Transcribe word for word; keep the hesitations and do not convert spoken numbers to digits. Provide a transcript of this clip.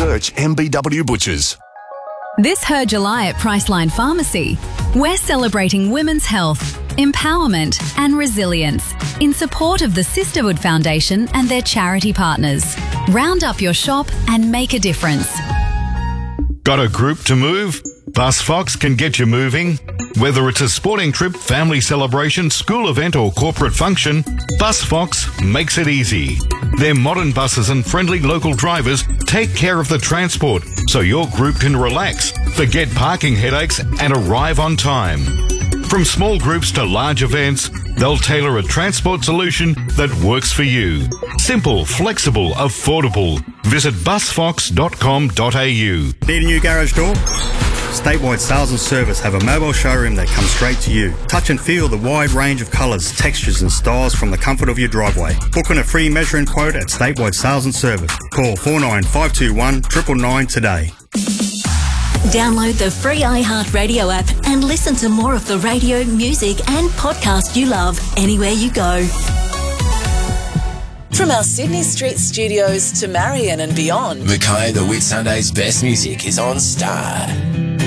Search M B W Butchers. This Her July at Priceline Pharmacy, we're celebrating women's health, empowerment and resilience in support of the Sisterhood Foundation and their charity partners. Round up your shop and make a difference. Got a group to move? BusFox can get you moving. Whether it's a sporting trip, family celebration, school event or corporate function, BusFox makes it easy. Their modern buses and friendly local drivers take care of the transport so your group can relax, forget parking headaches and arrive on time. From small groups to large events, they'll tailor a transport solution that works for you. Simple, flexible, affordable. Visit bus fox dot com dot a u. Need a new garage door? Statewide Sales and Service have a mobile showroom that comes straight to you. Touch and feel the wide range of colours, textures and styles from the comfort of your driveway. Book on a free measuring quote at Statewide Sales and Service. Call four nine five two one nine nine nine today. Download the free iHeartRadio app and listen to more of the radio, music and podcast you love anywhere you go. From our Sydney Street studios to Marion and beyond, Mackay, the Whitsundays' best music is on Star.